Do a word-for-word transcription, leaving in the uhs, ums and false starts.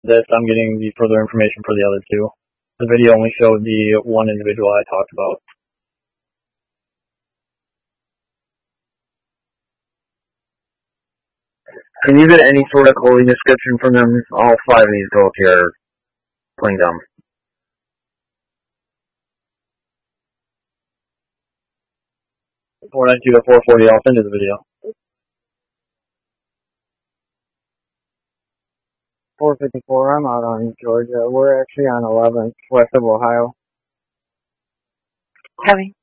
this, I'm getting the further information for the other two. The video only showed the one individual I talked about. Can you get any sort of clothing description from them? All five of these girls here are playing dumb. four ninety-two to four forty, I'll send you the video. four fifty-four, I'm out on Georgia. We're actually on eleventh, west of Ohio. Heavy.